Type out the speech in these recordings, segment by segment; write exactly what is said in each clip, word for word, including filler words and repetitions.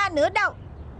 ta nữa đâu.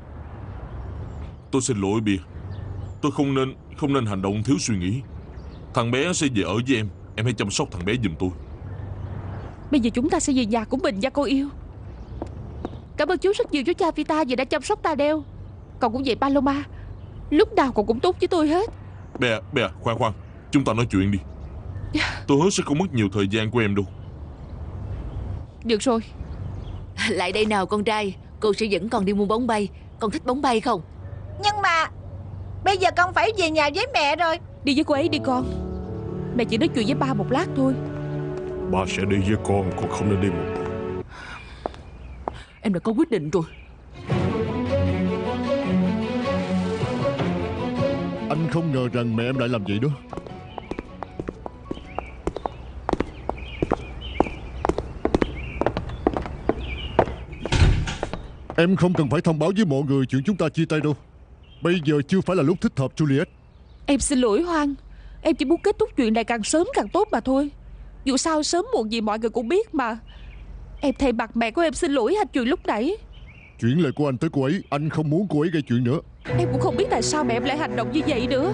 Tôi xin lỗi Bia. Tôi không nên Không nên hành động thiếu suy nghĩ. Thằng bé sẽ về ở với em. Em hãy chăm sóc thằng bé giùm tôi. Bây giờ chúng ta sẽ về nhà của mình nha cô yêu. Cảm ơn chú rất nhiều chú Chavita vì đã chăm sóc Tadeo. Còn cũng vậy Paloma, lúc nào cậu cũng tốt với tôi hết. Bè, bè, khoan khoan, chúng ta nói chuyện đi. Tôi hứa sẽ không mất nhiều thời gian của em đâu. Được rồi. Lại đây nào con trai. Cô sẽ dẫn con đi mua bóng bay. Con thích bóng bay không? Nhưng mà bây giờ con phải về nhà với mẹ rồi. Đi với cô ấy đi con. Mẹ chỉ nói chuyện với ba một lát thôi. Ba sẽ đi với con, con không nên đi một mình. Em đã có quyết định rồi. Anh không ngờ rằng mẹ em lại làm vậy đó. Em không cần phải thông báo với mọi người chuyện chúng ta chia tay đâu. Bây giờ chưa phải là lúc thích hợp, Juliet. Em xin lỗi Hoan. Em chỉ muốn kết thúc chuyện này càng sớm càng tốt mà thôi. Dù sao sớm muộn gì mọi người cũng biết mà. Em thay mặt mẹ của em xin lỗi hành chuyện lúc nãy. Chuyện lời của anh tới cô ấy, anh không muốn cô ấy gây chuyện nữa. Em cũng không biết tại sao mẹ em lại hành động như vậy nữa.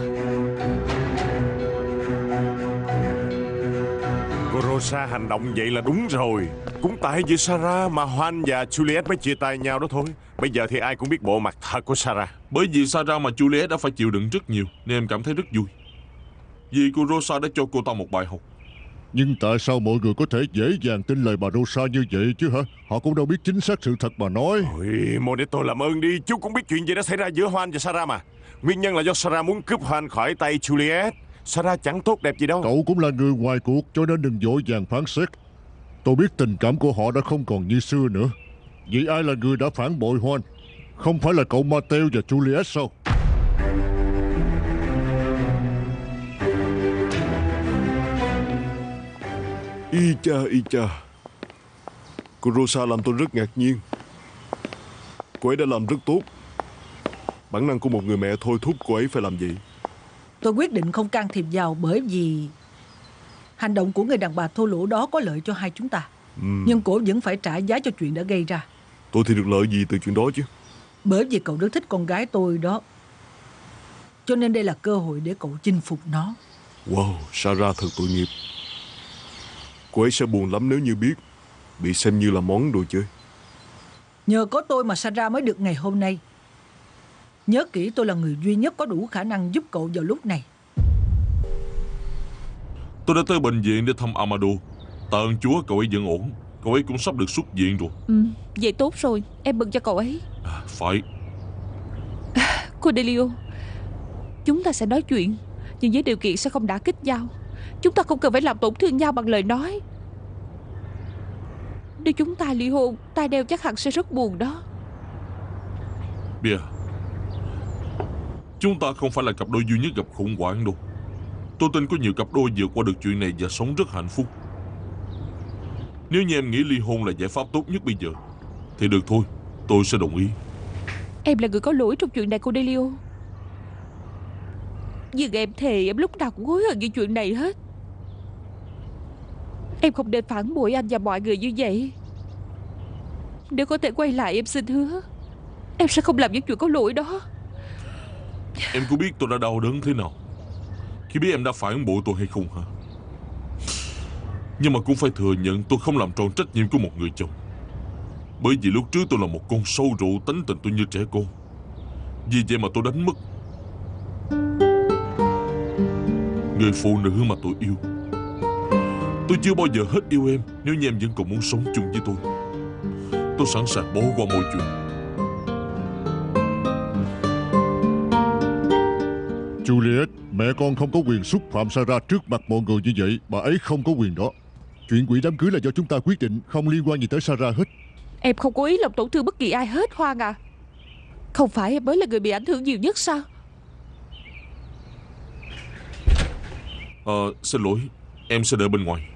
Cô Rosa hành động vậy là đúng rồi. Cũng tại vì Sarah mà Juan và Juliet mới chia tay nhau đó thôi. Bây giờ thì ai cũng biết bộ mặt thật của Sarah. Bởi vì Sarah mà Juliet đã phải chịu đựng rất nhiều, nên em cảm thấy rất vui. Vì cô Rosa đã cho cô ta một bài học. Nhưng tại sao mọi người có thể dễ dàng tin lời bà Rosa như vậy chứ hả? Họ cũng đâu biết chính xác sự thật mà nói. Ôi, Modesto làm ơn đi. Chú cũng biết chuyện gì đã xảy ra giữa Juan và Sarah mà. Nguyên nhân là do Sarah muốn cướp Juan khỏi tay Juliet. Sarah chẳng tốt đẹp gì đâu. Cậu cũng là người ngoài cuộc, cho nên đừng vội vàng phán xét. Tôi biết tình cảm của họ đã không còn như xưa nữa. Vậy ai là người đã phản bội Juan? Không phải là cậu Mateo và Juliet sao? Y cha, y cha. Cô Rosa làm tôi rất ngạc nhiên. Cô ấy đã làm rất tốt. Bản năng của một người mẹ thôi thúc cô ấy phải làm vậy. Tôi quyết định không can thiệp vào bởi vì hành động của người đàn bà thô lỗ đó có lợi cho hai chúng ta. uhm. Nhưng cô vẫn phải trả giá cho chuyện đã gây ra. Tôi thì được lợi gì từ chuyện đó chứ? Bởi vì cậu rất thích con gái tôi đó. Cho nên đây là cơ hội để cậu chinh phục nó. Wow, Sarah thật tội nghiệp. Cô ấy sẽ buồn lắm nếu như biết bị xem như là món đồ chơi. Nhờ có tôi mà Sarah mới được ngày hôm nay. Nhớ kỹ, tôi là người duy nhất có đủ khả năng giúp cậu vào lúc này. Tôi đã tới bệnh viện để thăm Amado. Tạ ơn Chúa cậu ấy vẫn ổn. Cậu ấy cũng sắp được xuất viện rồi. Ừ, vậy tốt rồi. Em mừng cho cậu ấy. à, Phải. Cordelio, chúng ta sẽ nói chuyện, nhưng với điều kiện sẽ không đả kích nhau. Chúng ta không cần phải làm tổn thương nhau bằng lời nói. Nếu chúng ta ly hôn, Tadeo chắc hẳn sẽ rất buồn đó. Bia, chúng ta không phải là cặp đôi duy nhất gặp khủng hoảng đâu. Tôi tin có nhiều cặp đôi vượt qua được chuyện này và sống rất hạnh phúc. Nếu như em nghĩ ly hôn là giải pháp tốt nhất bây giờ thì được thôi, tôi sẽ đồng ý. Em là người có lỗi trong chuyện này, Cordelio. Nhưng em thề em lúc nào cũng hối hận về chuyện này hết. Em không nên phản bội anh và mọi người như vậy. Nếu có thể quay lại, em xin hứa em sẽ không làm những chuyện có lỗi đó. Em có biết tôi đã đau đớn thế nào khi biết em đã phản bội tôi hay không hả? Nhưng mà cũng phải thừa nhận tôi không làm tròn trách nhiệm của một người chồng. Bởi vì lúc trước tôi là một con sâu rượu, tánh tình tôi như trẻ con. Vì vậy mà tôi đánh mất người phụ nữ mà tôi yêu. Tôi chưa bao giờ hết yêu em nếu như em vẫn còn muốn sống chung với tôi. Tôi sẵn sàng bỏ qua mọi chuyện. Juliet, mẹ con không có quyền xúc phạm Sarah trước mặt mọi người như vậy. Bà ấy không có quyền đó. Chuyện hủy đám cưới là do chúng ta quyết định, không liên quan gì tới Sarah hết. Em không có ý làm tổn thương bất kỳ ai hết, Hoan à. Không phải em mới là người bị ảnh hưởng nhiều nhất sao? Ờ, xin lỗi, em sẽ đợi bên ngoài.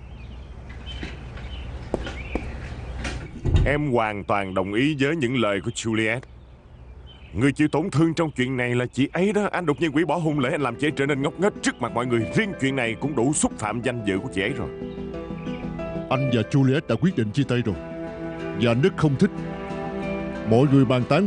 Em hoàn toàn đồng ý với những lời của Juliet. Người chịu tổn thương trong chuyện này là chị ấy đó. Anh đột nhiên hủy bỏ hôn lễ, anh làm chị ấy trở nên ngốc nghếch trước mặt mọi người. Riêng chuyện này cũng đủ xúc phạm danh dự của chị ấy rồi. Anh và Juliet đã quyết định chia tay rồi. Và Nick không thích. Mọi người bàn tán